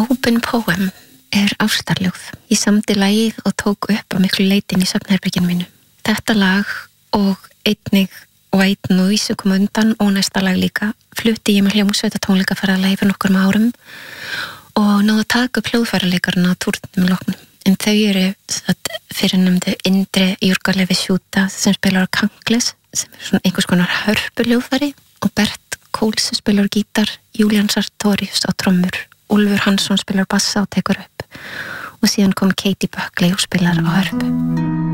Open Poem ástarljóð. Ég samdi lagið og tók upp á miklu leitin í svefnherberginu mínu. Þetta lag og einnig White Noise sem kom undan og næsta lag líka flutti ég með hljómsveita tónleikaferðalagi fyrir nokkrum árum og náðu að taka upp hljóðfæraleikarana á túrnum loknum. En þau eru fyrirnefndu Indre Jurgalevi Sjúta sem spilar á Kankles sem svona einhvers konar hörpuljóðfæri og Bert Kóls sem spilar gítar, Julian Sartorius á trommur, Úlfur Hansson spilar bassa og tekur upp og síðan kom Katie Buckley og spilar á hörpu.